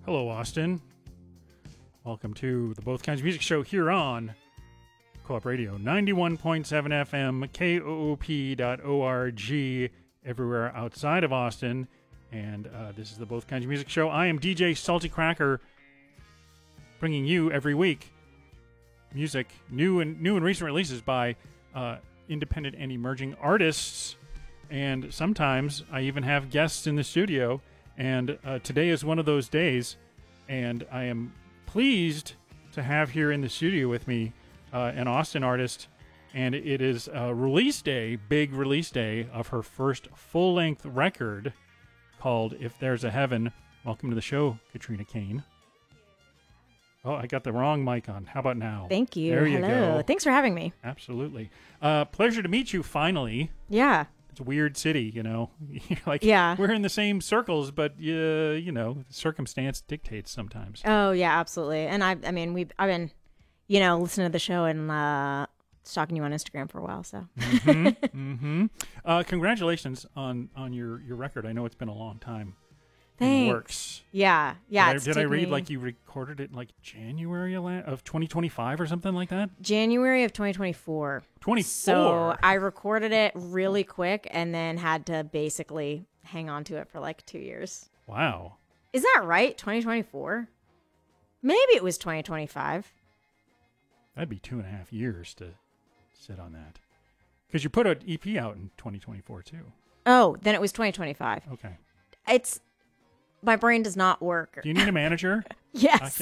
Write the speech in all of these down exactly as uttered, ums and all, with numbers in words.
Hello, Austin. Welcome to the Both Kinds of Music Show here on Co-op Radio, ninety-one point seven F M, K O O P dot org, everywhere outside of Austin. And uh, this is the Both Kinds of Music Show. I am D J Salty Cracker, bringing you every week music, new and new and recent releases by uh, independent and emerging artists. And sometimes I even have guests in the studio. And uh, today is one of those days. And I am pleased to have here in the studio with me uh, an Austin artist. And it is uh, release day, big release day of her first full-length record called If There's a Heaven. Welcome to the show, Katrina Kane. Oh, I got the wrong mic on. How about now? Thank you. There you Hello. go. Thanks for having me. Absolutely. Uh, pleasure to meet you finally. Yeah. It's a weird city, you know. like Yeah. We're in the same circles, but uh, you know, circumstance dictates sometimes. Oh yeah, absolutely. And I, I mean, we've, I've been, you know, listening to the show and uh, stalking you on Instagram for a while. So. mm-hmm. mm-hmm. Uh, congratulations on on your your record. I know it's been a long time. Thanks. In the works. Yeah. Yeah. Did, I, did I read me... like you recorded it in like January of twenty twenty-five or something like that? January of twenty twenty-four. twenty-four. So I recorded it really quick and then had to basically hang on to it for like two years. Wow. Is that right? twenty twenty-four? Maybe it was twenty twenty-five. That'd be two and a half years to sit on that. Because you put an E P out in twenty twenty-four too. Oh, then it was twenty twenty-five. Okay. It's... My brain does not work. Do you need a manager? Yes.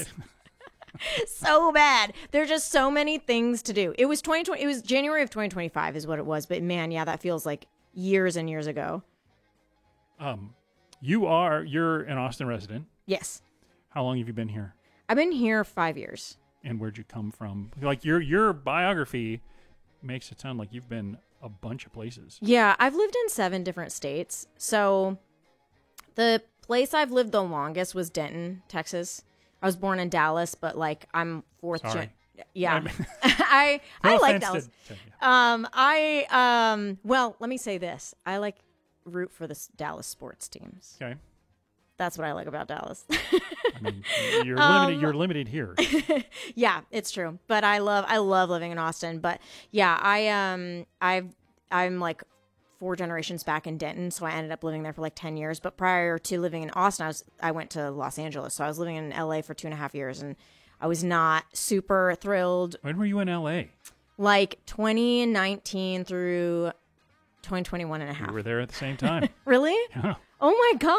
So bad. There's just so many things to do. It was twenty twenty. It was January of twenty twenty-five is what it was. But man, yeah, that feels like years and years ago. Um, you are, you're an Austin resident. Yes. How long have you been here? I've been here five years. And where'd you come from? Like your, your biography makes it sound like you've been a bunch of places. Yeah, I've lived in seven different states. So the place I've lived the longest was Denton, Texas. I was born in Dallas, but like I'm fourth Sorry. gen. Yeah, I No I like offense Dallas. to- to- Um, I um, well, let me say this: I like root for the s- Dallas sports teams. Okay. That's what I like about Dallas. I mean, you're Um, limited. You're limited here. Yeah, it's true. But I love I love living in Austin. But yeah, I um I've I'm like four generations back in Denton, so I ended up living there for like ten years. But prior to living in Austin, I was I went to Los Angeles, so I was living in L A for two and a half years, and I was not super thrilled. When were you in L A? Like twenty nineteen through twenty twenty-one and a half. We were there at the same time. Really? Yeah. Oh my god.